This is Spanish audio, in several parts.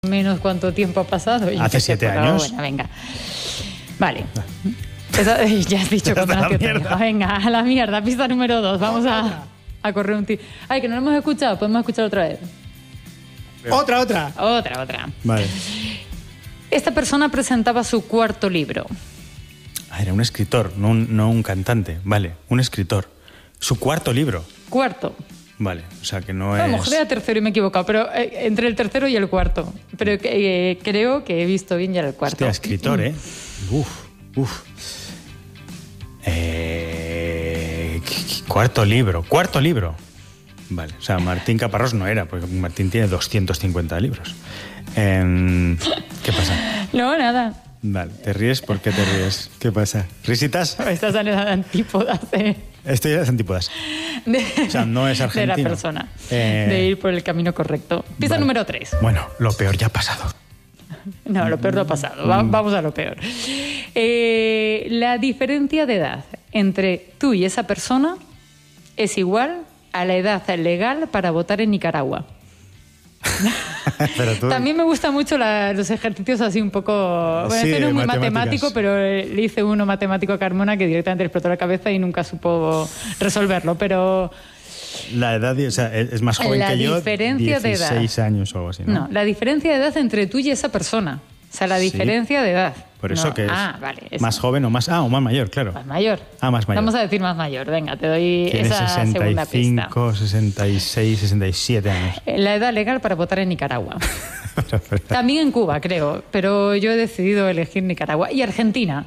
menos cuánto tiempo ha pasado. Hace 7 años. Bueno, venga. Vale. Ya has dicho cuando nació tu hijo. Venga, a la mierda. Pista número 2. Vamos a correr un tiro. Ay, que no lo hemos escuchado. Podemos escuchar otra vez. Otra. Vale. Esta persona presentaba su cuarto libro. Era un escritor, no un cantante. Vale, un escritor. Su cuarto libro. Cuarto. Vale, o sea que no es... A lo mejor era tercero y me he equivocado, pero entre el tercero y el cuarto. Pero creo que he visto bien ya el cuarto. Hostia, escritor, ¿eh? Cuarto libro. Vale, o sea, Martín Caparrós no era, porque Martín tiene 250 libros. ¿Qué pasa? No, nada. Vale, ¿te ríes? ¿Por qué te ríes? ¿Qué pasa? ¿Risitas? Estás en las antípodas, Estoy en las antípodas. O sea, no es argentino. De la persona. De ir por el camino correcto. Pista número 3. Bueno, lo peor ya ha pasado. No, lo peor no ha pasado. Vamos a lo peor. La diferencia de edad entre tú y esa persona es igual a la edad legal para votar en Nicaragua. Pero tú... También me gustan mucho los ejercicios así un poco... Bueno, sí, este no es muy matemáticas. Matemático, pero le hice uno matemático a Carmona que directamente le explotó la cabeza y nunca supo resolverlo, pero... La edad, o sea, es más joven que yo, 16 años o algo así, ¿no? No, la diferencia de edad entre tú y esa persona. O sea, la diferencia de edad. Por eso que es vale, más joven o más mayor, claro. Más mayor. Más mayor. Vamos a decir más mayor. Venga, te doy tiene esa segunda pista. 65, 66, 67 años. La edad legal para votar en Nicaragua. También en Cuba, creo, pero yo he decidido elegir Nicaragua. Y Argentina.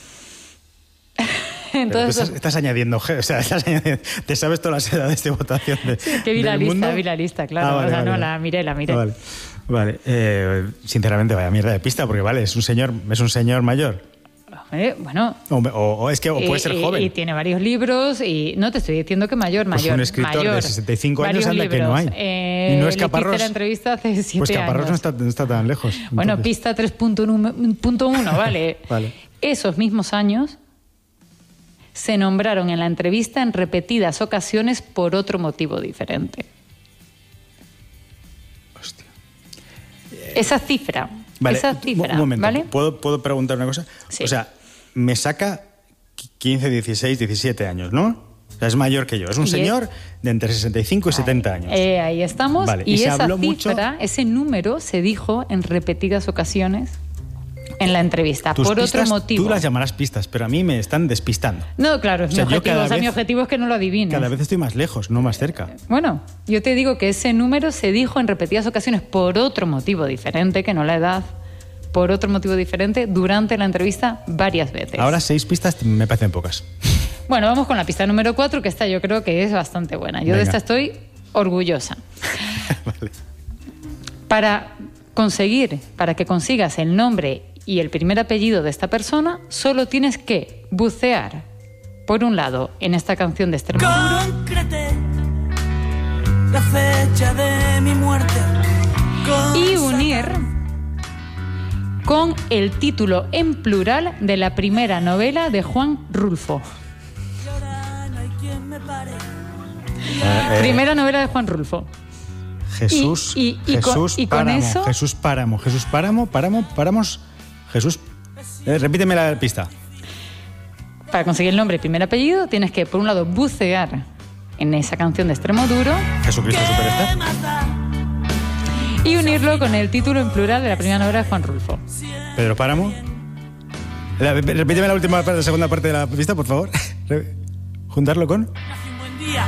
Entonces, estás añadiendo, o sea, te sabes todas las edades de votación que vi la lista, claro. Vale, o sea, vale, no, la miré. Vale. Sinceramente, vaya mierda de pista, porque vale, es un señor mayor. Bueno. O es que puede ser joven. Y tiene varios libros y no te estoy diciendo que mayor. Pues un escritor de 65 años anda que no hay. Y no es Caparrós. Le hice la entrevista hace 7 años. Pues Caparrós no está tan lejos. Entonces. Bueno, pista 3.1, vale. Vale. Esos mismos años se nombraron en la entrevista en repetidas ocasiones por otro motivo diferente. Hostia. Esa cifra. Vale, un momento. ¿Vale? ¿Puedo preguntar una cosa? Sí. O sea, me saca 15, 16, 17 años, ¿no? O sea, es mayor que yo. Es un señor de entre 65 y 70 años. Ahí estamos. Vale. Y esa habló cifra, ese número se dijo en repetidas ocasiones en la entrevista, por otro motivo. Tú las llamarás pistas, pero a mí me están despistando. No, claro, es mi objetivo. Mi objetivo es que no lo adivines. Cada vez estoy más lejos, no más cerca. Bueno, yo te digo que ese número se dijo en repetidas ocasiones por otro motivo diferente, que no la edad, por otro motivo diferente, durante la entrevista varias veces. Ahora 6 pistas me parecen pocas. Bueno, vamos con la pista número 4, que esta yo creo que es bastante buena. Yo de esta estoy orgullosa. Vale. Para que consigas el nombre y el primer apellido de esta persona, solo tienes que bucear, por un lado, en esta canción de Extremadura. Concrete la fecha de mi muerte. Y unir con el título en plural de la primera novela de Juan Rulfo. Primera novela de Juan Rulfo. Jesús repíteme la pista. Para conseguir el nombre y primer apellido tienes que, por un lado, bucear en esa canción de Extremoduro. Jesucristo Superstar. Y unirlo con el título en plural de la primera novela de Juan Rulfo. Pedro Páramo. Repíteme la segunda parte de la pista, por favor. Juntarlo con...